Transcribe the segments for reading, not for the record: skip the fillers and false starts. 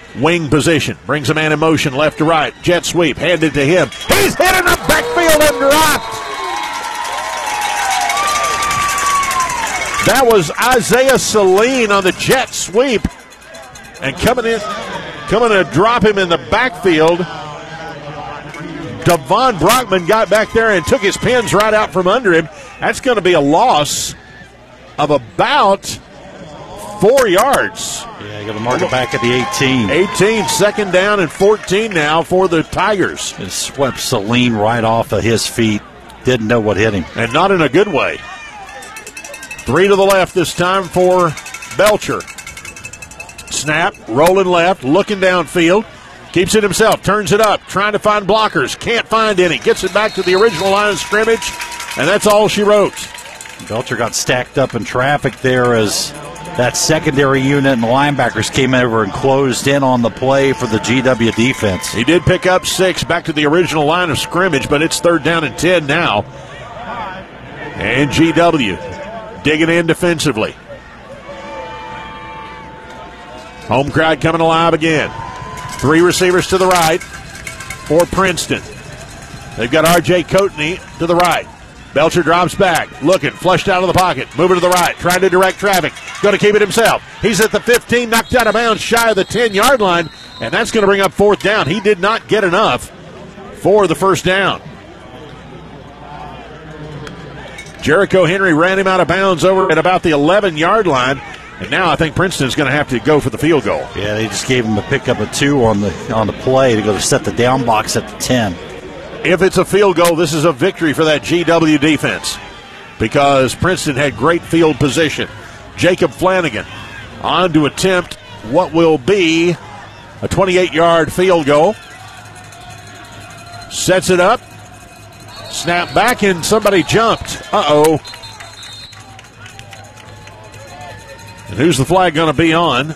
wing position. Brings a man in motion left to right. Jet sweep, handed to him. He's hit in the backfield and dropped. That was Isaiah Saline on the jet sweep. And coming to drop him in the backfield. Devon Brockman got back there and took his pins right out from under him. That's going to be a loss of about 4 yards. Yeah, you got to mark it back at the 18. 18, second down and 14 now for the Tigers. It swept Saline right off of his feet. Didn't know what hit him. And not in a good way. 3 to the left this time for Belcher. Snap, rolling left, looking downfield. Keeps it himself, turns it up, trying to find blockers. Can't find any. Gets it back to the original line of scrimmage, and that's all she wrote. Belcher got stacked up in traffic there as that secondary unit and linebackers came over and closed in on the play for the GW defense. He did pick up 6 back to the original line of scrimmage, but it's 3rd down and 10 now. And GW digging in defensively. Home crowd coming alive again. 3 receivers to the right for Princeton. They've got R.J. Coatney to the right. Belcher drops back, looking, flushed out of the pocket, moving to the right, trying to direct traffic. Going to keep it himself. He's at the 15, knocked out of bounds, shy of the 10-yard line, and that's going to bring up 4th down. He did not get enough for the first down. Jericho Henry ran him out of bounds over at about the 11-yard line. And now I think Princeton's going to have to go for the field goal. Yeah, they just gave him a pickup of 2 on the play to go to set the down box at the 10. If it's a field goal, this is a victory for that GW defense because Princeton had great field position. Jacob Flanagan on to attempt what will be a 28-yard field goal. Sets it up. Snap back, and somebody jumped. Uh-oh. And who's the flag going to be on?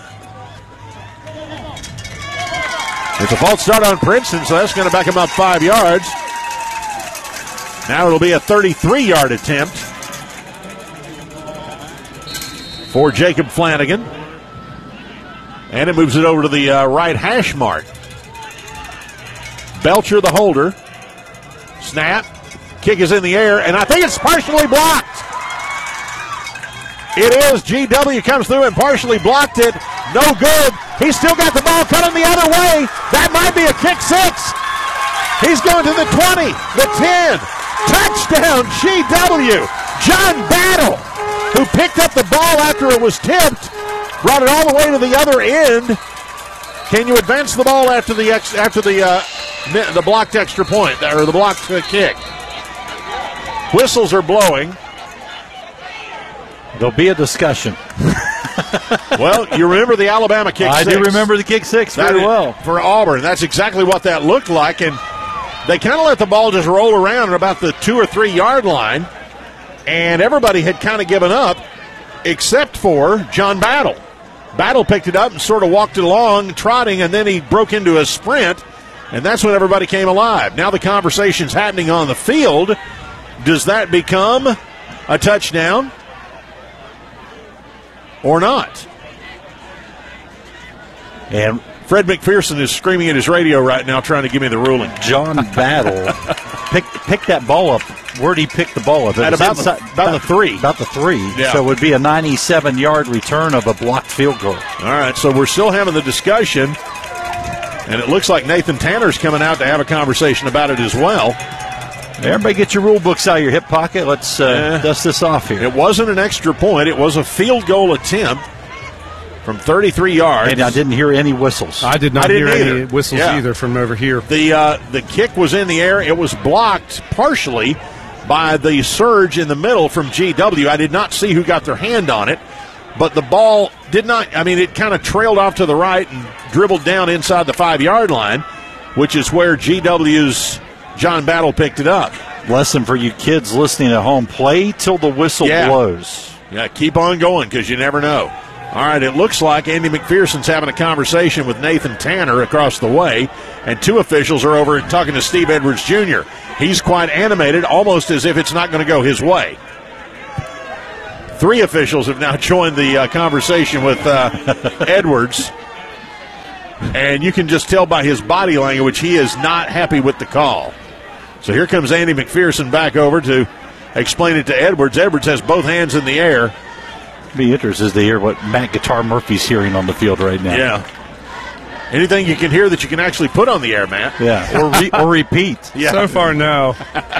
It's a false start on Princeton, so that's going to back him up 5 yards. Now it'll be a 33-yard attempt for Jacob Flanagan. And it moves it over to the right hash mark. Belcher, the holder. Snap. Kick is in the air, and I think it's partially blocked. It is. GW comes through and partially blocked it. No good. He's still got the ball coming the other way. That might be a kick 6. He's going to the 20, the 10. Touchdown, GW. John Battle, who picked up the ball after it was tipped, brought it all the way to the other end. Can you advance the ball after the blocked extra point, or the blocked kick? Whistles are blowing. There'll be a discussion. Well, you remember the Alabama kick 6. I do remember the kick 6 very well. For Auburn, that's exactly what that looked like, and they kind of let the ball just roll around at about the 2 or 3 yard line, and everybody had kind of given up except for John Battle. Battle picked it up and sort of walked it along, trotting, and then he broke into a sprint, and that's when everybody came alive. Now the conversation's happening on the field. Does that become a touchdown or not? And Fred McPherson is screaming at his radio right now trying to give me the ruling. John Battle picked that ball up. Where'd he pick the ball up? At about the 3. About the 3. Yeah. So it would be a 97-yard return of a blocked field goal. All right, so we're still having the discussion, and it looks like Nathan Tanner's coming out to have a conversation about it as well. Everybody get your rule books out of your hip pocket. Let's dust this off here. It wasn't an extra point. It was a field goal attempt from 33 yards. And I didn't hear any whistles. I did not hear any whistles either from over here. The kick was in the air. It was blocked partially by the surge in the middle from GW. I did not see who got their hand on it, but the ball did not, it kind of trailed off to the right and dribbled down inside the 5 yard line, which is where GW's John Battle picked it up. Lesson for you kids listening at home: play till the whistle blows. Yeah, keep on going because you never know. All right, it looks like Andy McPherson's having a conversation with Nathan Tanner across the way, and 2 officials are over and talking to Steve Edwards Jr. He's quite animated, almost as if it's not going to go his way. 3 officials have now joined the conversation with Edwards, And you can just tell by his body language he is not happy with the call. So here comes Andy McPherson back over to explain it to Edwards. Edwards has both hands in the air. Be interested to hear what Matt Guitar Murphy's hearing on the field right now. Yeah. Anything you can hear that you can actually put on the air, Matt. Yeah, or repeat. Yeah. So far, no.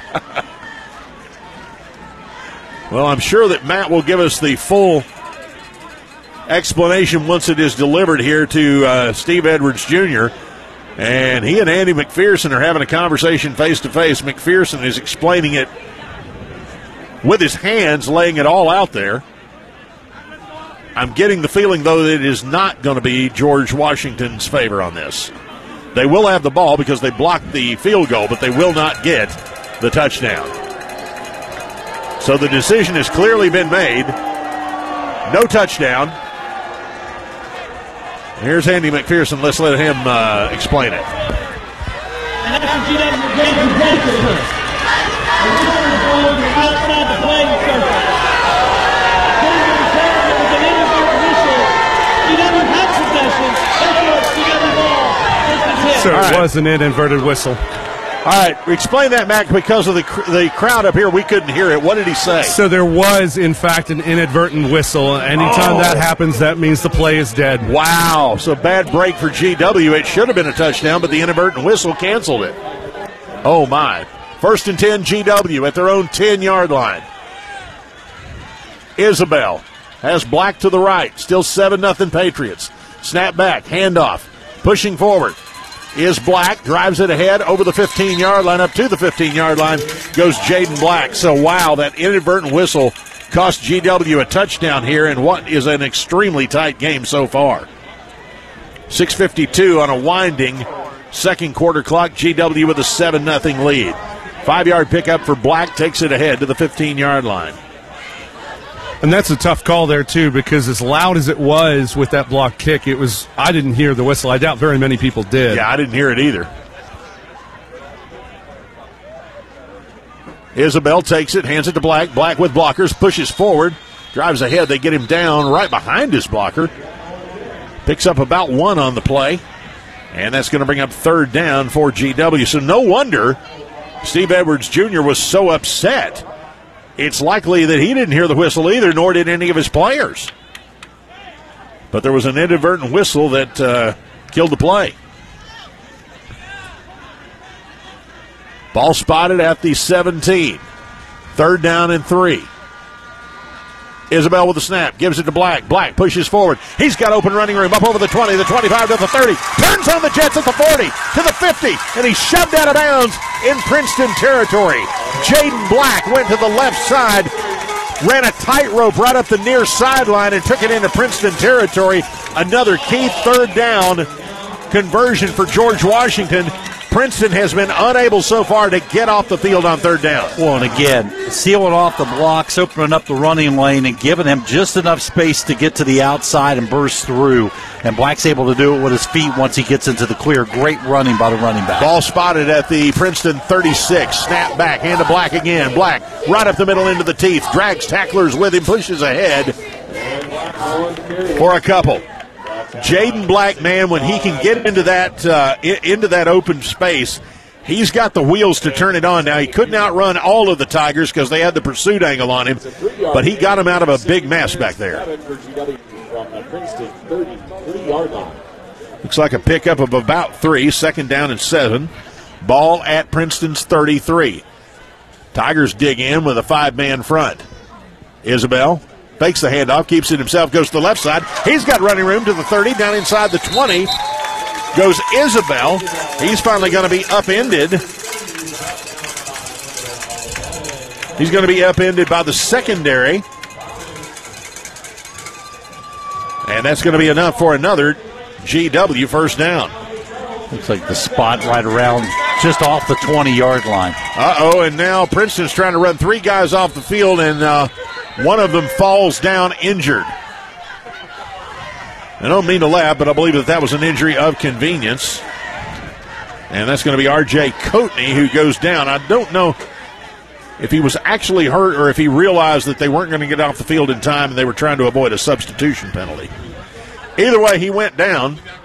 Well, I'm sure that Matt will give us the full explanation once it is delivered here to Steve Edwards Jr. And he and Andy McPherson are having a conversation face-to-face. McPherson is explaining it with his hands, laying it all out there. I'm getting the feeling, though, that it is not going to be George Washington's favor on this. They will have the ball because they blocked the field goal, but they will not get the touchdown. So the decision has clearly been made. No touchdown. Here's Andy McPherson. Let's let him explain it. And that's what GW James Benson. Outside the playing circle. So it was an inverted whistle. All right, explain that, Mac, because of the crowd up here. We couldn't hear it. What did he say? So there was, in fact, an inadvertent whistle. Anytime that happens, that means the play is dead. Wow. So bad break for GW. It should have been a touchdown, but the inadvertent whistle canceled it. Oh, my. 1st and 10, GW at their own 10-yard line. Isabel has Black to the right. Still 7-0 Patriots. Snap back, handoff, pushing forward. Is Black, drives it ahead over the 15-yard line, up to the 15-yard line, goes Jaden Black. So, wow, that inadvertent whistle cost GW a touchdown here in what is an extremely tight game so far. 6:52 on a winding second quarter clock. GW with a 7-0 lead. 5-yard pickup for Black, takes it ahead to the 15-yard line. And that's a tough call there, too, because as loud as it was with that block kick, I didn't hear the whistle. I doubt very many people did. Yeah, I didn't hear it either. Isabel takes it, hands it to Black. Black with blockers, pushes forward, drives ahead. They get him down right behind his blocker. Picks up about 1 on the play. And that's going to bring up 3rd down for GW. So no wonder Steve Edwards Jr. was so upset. It's likely that he didn't hear the whistle either, nor did any of his players. But there was an inadvertent whistle that killed the play. Ball spotted at the 17. 3rd down and 3. Isabel with the snap, gives it to Black. Black pushes forward. He's got open running room up over the 20, the 25 to the 30. Turns on the Jets at the 40 to the 50, and he's shoved out of bounds in Princeton territory. Jaden Black went to the left side, ran a tightrope right up the near sideline and took it into Princeton territory. Another key 3rd down conversion for George Washington. Princeton has been unable so far to get off the field on 3rd down. Well, and again, sealing off the blocks, opening up the running lane, and giving him just enough space to get to the outside and burst through. And Black's able to do it with his feet once he gets into the clear. Great running by the running back. Ball spotted at the Princeton 36. Snap back, hand to Black again. Black right up the middle into the teeth. Drags tacklers with him, pushes ahead for a couple. Jaden Black, man, when he can get into that open space, he's got the wheels to turn it on. Now, he couldn't outrun all of the Tigers because they had the pursuit angle on him, but he got him out of a big mess back there. Looks like a pickup of about 3, 2nd down and 7. Ball at Princeton's 33. Tigers dig in with a 5-man front. Isabel fakes the handoff, keeps it himself, goes to the left side. He's got running room to the 30, down inside the 20. Goes Isabel. He's finally going to be upended. He's going to be upended by the secondary. And that's going to be enough for another GW 1st down. Looks like the spot right around just off the 20-yard line. And now Princeton's trying to run 3 guys off the field, and one of them falls down injured. I don't mean to laugh, but I believe that was an injury of convenience. And that's going to be R.J. Coatney who goes down. I don't know if he was actually hurt or if he realized that they weren't going to get off the field in time and they were trying to avoid a substitution penalty. Either way, he went down.